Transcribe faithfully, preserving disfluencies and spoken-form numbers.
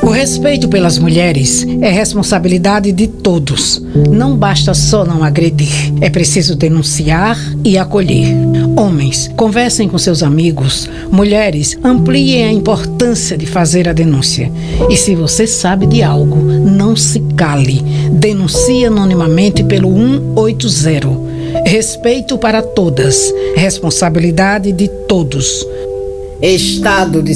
O respeito pelas mulheres é responsabilidade de todos. Não basta só não agredir, é preciso denunciar e acolher. Homens, conversem com seus amigos. Mulheres, ampliem a importância de fazer a denúncia. E se você sabe de algo, não se cale. Denuncie anonimamente pelo um oito zero. Respeito para todas, responsabilidade de todos. Estado de